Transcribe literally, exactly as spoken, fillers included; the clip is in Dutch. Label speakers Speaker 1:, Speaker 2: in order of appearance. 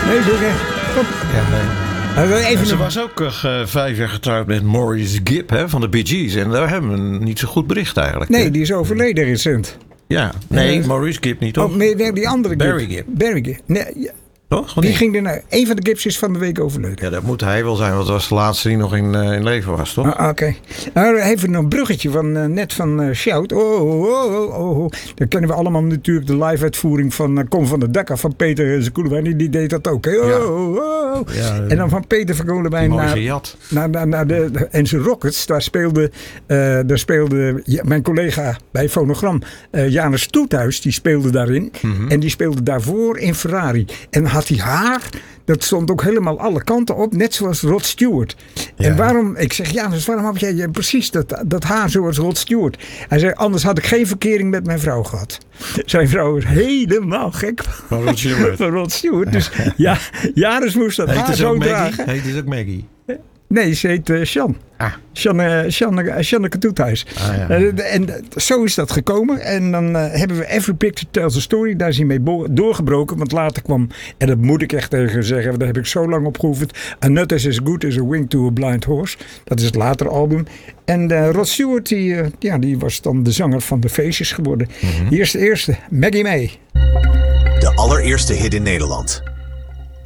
Speaker 1: Nee, doe ik. Kom.
Speaker 2: Ja, nee.
Speaker 1: Even
Speaker 2: Ze
Speaker 1: een...
Speaker 2: was ook uh, vijf jaar getrouwd met Maurice Gibb hè, van de Bee Gees. En daar hebben we niet zo goed bericht eigenlijk.
Speaker 1: Nee, die is overleden recent.
Speaker 2: Ja, nee,
Speaker 1: uh,
Speaker 2: Maurice Gibb niet, toch?
Speaker 1: Oh, nee, nee, die andere Gibb.
Speaker 2: Barry Gibb.
Speaker 1: Barry Gibb. Nee, ja.
Speaker 2: Toch?
Speaker 1: Die ging er naar. Een van de Gibbs is van de week overleden.
Speaker 2: Ja, dat moet hij wel zijn, want dat was de laatste die nog in, uh, in leven was, toch?
Speaker 1: Ah, Oké. Okay. Nou, even een bruggetje van uh, net van uh, Shout. Oh, oh, oh, oh, oh. Dan kennen we allemaal natuurlijk de live-uitvoering van uh, Kom van de Dak af van Peter Zekoelewijn. Die deed dat ook. Hè? Oh,
Speaker 2: Ja.
Speaker 1: oh, oh.
Speaker 2: Ja,
Speaker 1: en dan van Peter Zekoelewijn naar, naar, naar, naar de, de en zijn Rockets. Daar speelde, uh, daar speelde ja, mijn collega bij Fonogram, uh, Janus Stoethuis, die speelde daarin. Mm-hmm. En die speelde daarvoor in Ferrari. En had hij haar, dat stond ook helemaal alle kanten op, net zoals Rod Stewart. Ja. En waarom, ik zeg, ja, dus waarom heb jij precies dat, dat haar zoals Rod Stewart? Hij zei, anders had ik geen verkering met mijn vrouw gehad. Zijn vrouw is helemaal gek
Speaker 2: van Rod Stewart.
Speaker 1: van Rod Stewart. Dus ja, Janus moest dat
Speaker 2: heet
Speaker 1: haar zo
Speaker 2: Maggie?
Speaker 1: dragen.
Speaker 2: Heet het ook Maggie?
Speaker 1: Nee, ze heet uh, Sjan.
Speaker 2: Ah.
Speaker 1: Sjanneke Toethuis.
Speaker 2: Ah, ja.
Speaker 1: uh, en uh, zo is dat gekomen. En dan uh, hebben we Every Picture Tells a Story. Daar is hij mee bo- doorgebroken. Want later kwam, en dat moet ik echt tegen zeggen, daar heb ik zo lang op geoefend. A Nut is as good as a wing to a blind horse. Dat is het latere album. En uh, Rod Stewart, die, uh, ja, die was dan de zanger van de feestjes geworden. Mm-hmm. Hier is de eerste, Maggie May.
Speaker 3: De allereerste hit in Nederland.